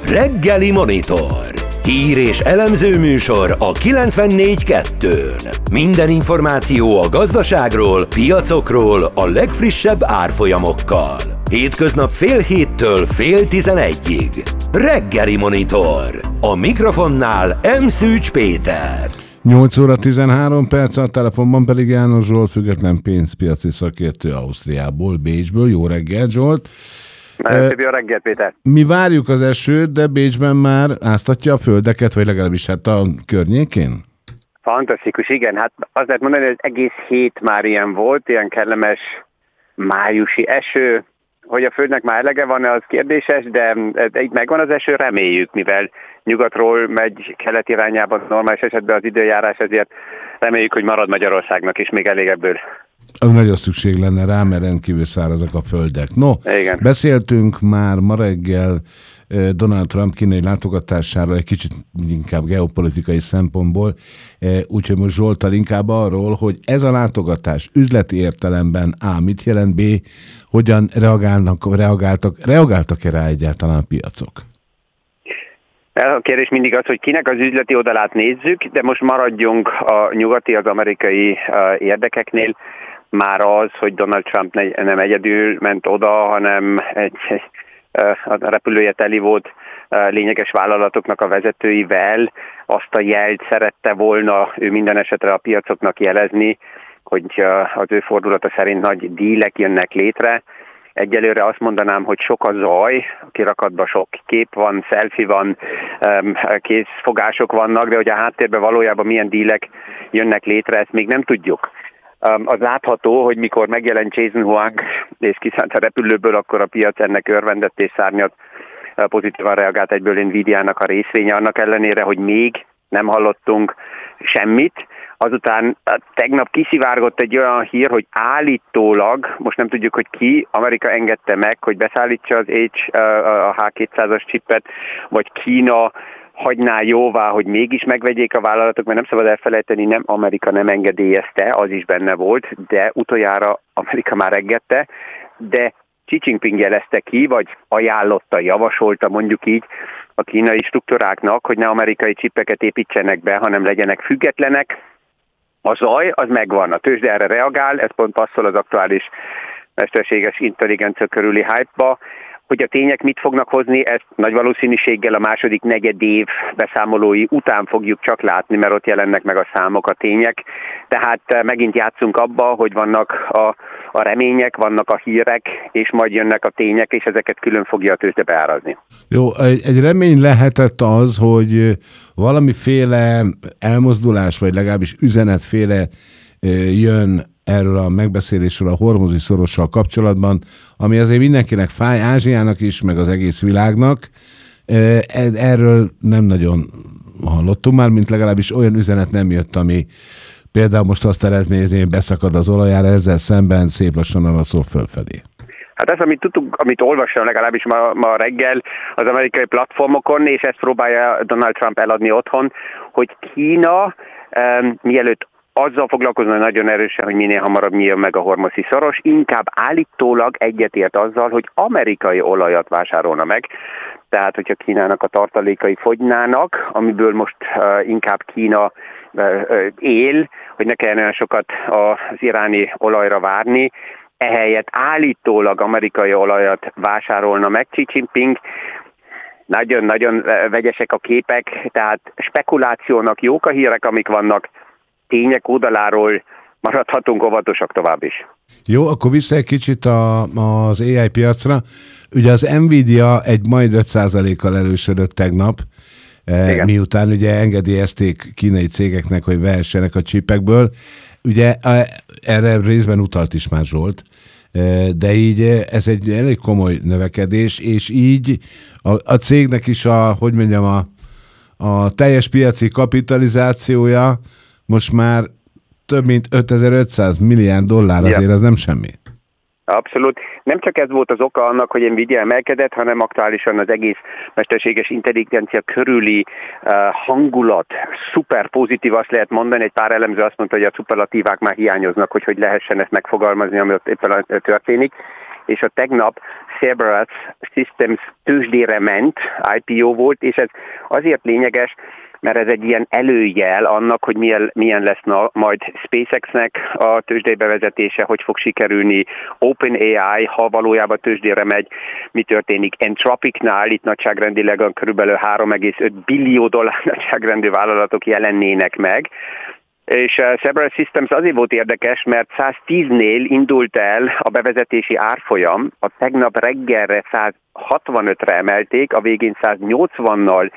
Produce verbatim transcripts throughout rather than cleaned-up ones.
Reggeli Monitor. Hír és elemző műsor a kilencvennégy kettőn. Minden információ a gazdaságról, piacokról, a legfrissebb árfolyamokkal. Hétköznap fél héttől fél tizenegyig. Reggeli Monitor. A mikrofonnál M. Szűcs Péter. nyolc óra tizenhárom perc, a telefonban pedig János Zsolt, független pénzpiaci szakértő Ausztriából, Bécsből. Jó reggelt, Zsolt! Nagyon szép jó reggelt, Péter! Mi várjuk az esőt, de Bécsben már áztatja a földeket, vagy legalábbis hát a környékén? Fantasztikus, igen. Hát azt lehet mondani, hogy az egész hét már ilyen volt, ilyen kellemes májusi eső. Hogy a földnek már elege van-e, az kérdéses, de itt megvan az eső, reméljük, mivel nyugatról megy kelet irányában normális esetben az időjárás, ezért reméljük, hogy marad Magyarországnak is még elég ebből. Az nagyon szükség lenne rá, mert rendkívül szárazak a földek. No, igen. Beszéltünk már ma reggel Donald Trump kínai látogatására egy kicsit inkább geopolitikai szempontból, úgyhogy most Zsolttal inkább arról, hogy ez a látogatás üzleti értelemben A. mit jelent, B. hogyan reagálnak, reagáltak, reagáltak-e rá egyáltalán a piacok? A kérdés mindig az, hogy kinek az üzleti oldalát nézzük, de most maradjunk a nyugati, az amerikai érdekeknél. Már az, hogy Donald Trump nem egyedül ment oda, hanem egy, egy a repülője teli volt lényeges vállalatoknak a vezetőivel, azt a jelt szerette volna ő minden esetre a piacoknak jelezni, hogy az ő fordulata szerint nagy dílek jönnek létre. Egyelőre azt mondanám, hogy sok a zaj, a kirakatban sok kép van, selfie van, kézfogások vannak, de hogy a háttérben valójában milyen dílek jönnek létre, ezt még nem tudjuk. Az látható, hogy mikor megjelent Jason Huang és kiszállt a repülőből, akkor a piac ennek örvendett és szárnyat pozitívan reagált egyből Nvidia-nak a részvénye, annak ellenére, hogy még nem hallottunk semmit. Azután tegnap kiszivárgott egy olyan hír, hogy állítólag, most nem tudjuk, hogy ki, Amerika engedte meg, hogy beszállítsa az H, a H kétszázas csippet, vagy Kína hagyná jóvá, hogy mégis megvegyék a vállalatok, mert nem szabad elfelejteni, nem Amerika nem engedélyezte, az is benne volt, de utoljára Amerika már engedte, de Xi Jinping jelezte ki, vagy ajánlotta, javasolta mondjuk így a kínai struktúráknak, hogy ne amerikai csippeket építsenek be, hanem legyenek függetlenek. A zaj, az megvan, a tőzsde erre reagál, ez pont passzol az aktuális mesterséges intelligencia körüli hype-ba. Hogy a tények mit fognak hozni, ezt nagy valószínűséggel a második negyed év beszámolói után fogjuk csak látni, mert ott jelennek meg a számok, a tények. Tehát megint játszunk abba, hogy vannak a, a remények, vannak a hírek, és majd jönnek a tények, és ezeket külön fogja a tőzsde beárazni. Jó, egy, egy remény lehetett az, hogy valamiféle elmozdulás, vagy legalábbis üzenetféle jön erről a megbeszélésről a hormuzi szorossal kapcsolatban, ami azért mindenkinek fáj, Ázsiának is, meg az egész világnak. Erről nem nagyon hallottunk már, mint legalábbis olyan üzenet nem jött, ami például most azt eredményezi, hogy beszakad az olajára, ezzel szemben szép lassan alaszol fölfelé. Hát ez, amit tudtuk, amit olvastam legalábbis ma, ma reggel az amerikai platformokon, és ezt próbálja Donald Trump eladni otthon, hogy Kína um, mielőtt azzal foglalkozna nagyon erősen, hogy minél hamarabb nyíljon meg a hormuzi szoros, inkább állítólag egyetért azzal, hogy amerikai olajat vásárolna meg. Tehát, hogyha Kínának a tartalékai fogynának, amiből most uh, inkább Kína uh, él, hogy ne kelljen olyan sokat az iráni olajra várni, ehelyett állítólag amerikai olajat vásárolna meg Xi Jinping. Nagyon-nagyon vegyesek a képek, tehát spekulációnak jók a hírek, amik vannak, tények oldaláról maradhatunk óvatosak tovább is. Jó, akkor vissza egy kicsit a, az á i piacra. Ugye az Nvidia egy majd öt százalékkal erősödött tegnap, eh, miután ugye engedélyezték kínai cégeknek, hogy vehessenek a csipekből. Ugye erre részben utalt is már Zsolt, de így ez egy elég komoly növekedés, és így a, a cégnek is a, hogy mondjam, a, a teljes piaci kapitalizációja most már több mint ötezer-ötszáz milliárd dollár, azért ja. Ez nem semmi. Abszolút. Nem csak ez volt az oka annak, hogy Nvidia emelkedett, hanem aktuálisan az egész mesterséges intelligencia körüli uh, hangulat szuper pozitív, azt lehet mondani. Egy pár elemző azt mondta, hogy a szuperlatívák már hiányoznak, hogy hogy lehessen ezt megfogalmazni, ami ott éppen történik. és a tegnap Cerberus Systems tőzsdére ment, I P O volt, és ez azért lényeges, mert ez egy ilyen előjel annak, hogy milyen, milyen lesz na, majd SpaceX-nek a tőzsdei bevezetése, hogy fog sikerülni OpenAI, ha valójában tőzsdére megy, mi történik Anthropicnál, itt nagyságrendileg körülbelül három egész öt billió dollár nagyságrendű vállalatok jelennének meg, és a Cerberus Systems azért volt érdekes, mert száztíznél indult el a bevezetési árfolyam, a tegnap reggelre százhatvanötre emelték, a végén száznyolcvannal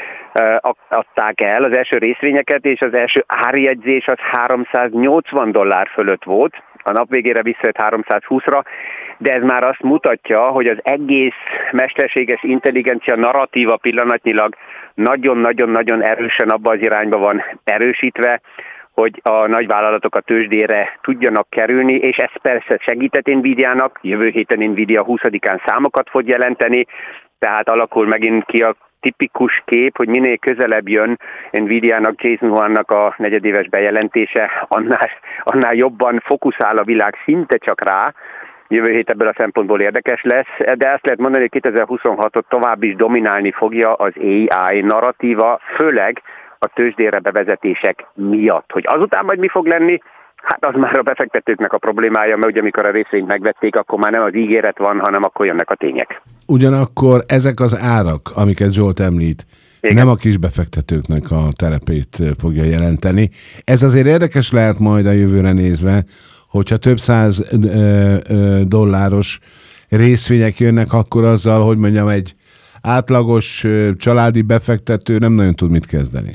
adták el az első részvényeket, és az első árjegyzés az háromszáznyolcvan dollár fölött volt, a nap végére visszajött háromszázhúszra, de ez már azt mutatja, hogy az egész mesterséges intelligencia narratíva pillanatnyilag nagyon-nagyon-nagyon erősen abba az irányba van erősítve, hogy a nagyvállalatok a tőzsdére tudjanak kerülni, és ez persze segített Nvidia-nak, jövő héten Nvidia huszadikán számokat fog jelenteni, tehát alakul megint ki a tipikus kép, hogy minél közelebb jön Nvidia-nak, Jason Huangnak a negyedéves bejelentése, annál, annál jobban fókuszál a világ szinte csak rá. Jövő hét ebből a szempontból érdekes lesz, de azt lehet mondani, hogy kétezer-huszonhatot tovább is dominálni fogja az á i narratíva, főleg a tőzsdére bevezetések miatt. Hogy azután majd mi fog lenni, hát az már a befektetőknek a problémája, mert ugye amikor a részvényt megvették, akkor már nem az ígéret van, hanem akkor jönnek a tények. Ugyanakkor ezek az árak, amiket Zsolt említ, igen, nem a kis befektetőknek a terepét fogja jelenteni. Ez azért érdekes lehet majd a jövőre nézve, hogyha több száz ö, ö, dolláros részvények jönnek, akkor azzal, hogy mondjam, egy átlagos ö, családi befektető nem nagyon tud mit kezdeni.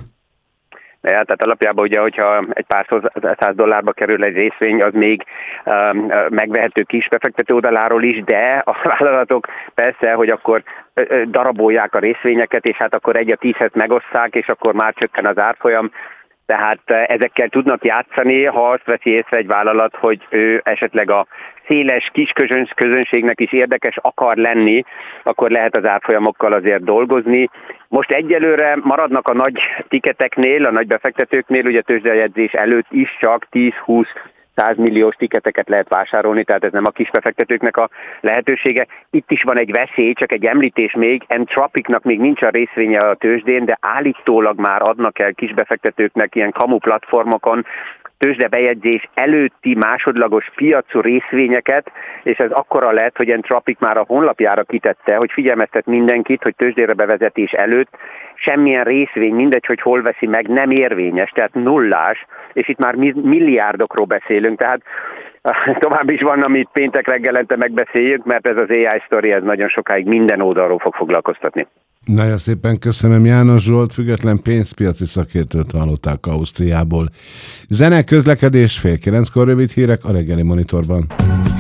Ja, tehát alapjában ugye, hogyha egy pár száz dollárba kerül egy részvény, az még um, megvehető kis befektető oldaláról is, de a vállalatok persze, hogy akkor darabolják a részvényeket, és hát akkor egy a tízhez megosszák, és akkor már csökken az árfolyam. Tehát ezekkel tudnak játszani, ha azt veszi észre egy vállalat, hogy ő esetleg a széles kis közönségnek is érdekes akar lenni, akkor lehet az árfolyamokkal azért dolgozni. Most egyelőre maradnak a nagy tiketeknél, a nagy befektetőknél, ugye tőzsdejegyzés előtt is csak tíz-húsz száz milliós tiketeket lehet vásárolni, tehát ez nem a kisbefektetőknek a lehetősége. Itt is van egy veszély, csak egy említés még, Anthropicnak még nincs a részvénye a tőzsdén, de állítólag már adnak el kisbefektetőknek ilyen kamu platformokon tőzsdebejegyzés előtti másodlagos piacú részvényeket, és ez akkora lett, hogy Anthropic már a honlapjára kitette, hogy figyelmeztet mindenkit, hogy tőzsdére bevezetés előtt semmilyen részvény, mindegy, hogy hol veszi meg, nem érvényes, tehát nullás, és itt már milliárdokról beszélünk, tehát tovább is van, amit péntek reggelente megbeszéljük, mert ez az á i sztori, ez nagyon sokáig minden oldalról fog foglalkoztatni. Nagyon szépen köszönöm, János Zsolt, független pénzpiaci szakértőt hallották Ausztriából. Zene, közlekedés, fél kilenckor rövid hírek a reggeli monitorban.